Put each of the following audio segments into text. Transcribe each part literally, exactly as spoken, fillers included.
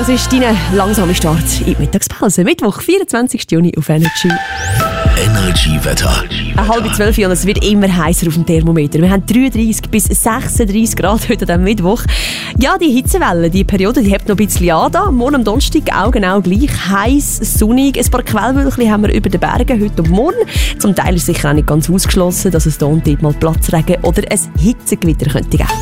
Das ist dein langsamer Start in die Mittagspause. Mittwoch, vierundzwanzigsten Juni auf Energy. Energy Wetter. Eine halbe zwölf und es wird immer heißer auf dem Thermometer. Wir haben dreiunddreißig bis sechsunddreißig Grad heute am Mittwoch. Ja, die Hitzewelle, die Periode, die hebt noch ein bisschen an. Da. Morgen am Donnerstag auch genau gleich. Heiß, sonnig. Ein paar Quellwölkchen haben wir über den Bergen heute und morgen. Zum Teil ist sicher auch nicht ganz ausgeschlossen, dass es da und dort mal Platzregen oder ein Hitzegewitter könnte geben.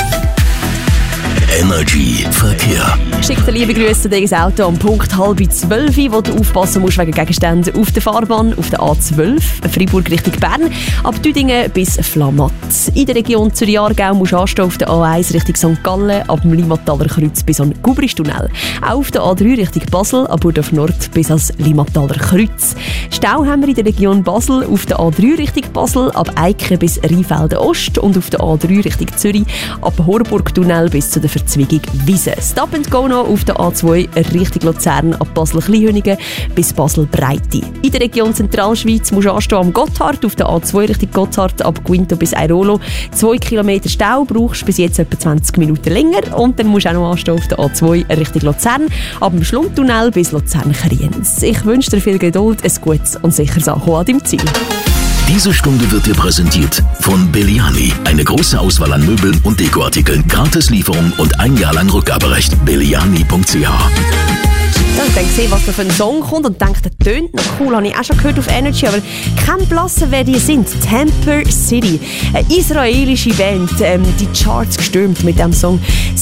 Energy Verkehr. Schickt dir liebe Grüße an dieses Auto am Punkt halb zwölf, wo du aufpassen musst wegen Gegenständen auf der Fahrbahn, auf der A zwölf, Freiburg Richtung Bern, ab Düdingen bis Flamatt. In der Region Zürich-Aargau musst du anstehen auf der A eins Richtung Sankt Gallen, ab dem Limataler Kreuz bis an Gubristunnel. Auch auf der A drei Richtung Basel, ab Burdorf Nord bis ans Limataler Kreuz. Stau haben wir in der Region Basel auf der A drei Richtung Basel, ab Eiken bis Rheinfelden Ost und auf der A drei Richtung Zürich, ab Horburgtunnel bis zu der Verzweigung Wiese. Stop and Go noch auf der A zwei Richtung Luzern ab Basel-Kleinhünigen bis Basel-Breite. In der Region Zentralschweiz musst du anstehen am Gotthard auf der A zwei Richtung Gotthard ab Guinto bis Airolo. Zwei Kilometer Stau brauchst du bis jetzt etwa zwanzig Minuten länger und dann musst du auch noch anstehen auf der A zwei Richtung Luzern ab dem Schlundtunnel bis Luzern-Kriens. Ich wünsche dir viel Geduld, ein gutes und sicheres Ankommen an deinem Ziel. Diese Stunde wird dir präsentiert von Belliani. Eine große Auswahl an Möbeln und Dekoartikeln, Gratislieferung und ein Jahr lang Rückgaberecht. Belliani punkt c h. Ja, ich denke, sehe, was da für ein Song kommt und denke, der tönt noch cool. Habe ich auch schon gehört auf Energy, aber kein Blassen, wer die sind. Temper City, eine israelische Band, ähm, die Charts gestürmt mit diesem Song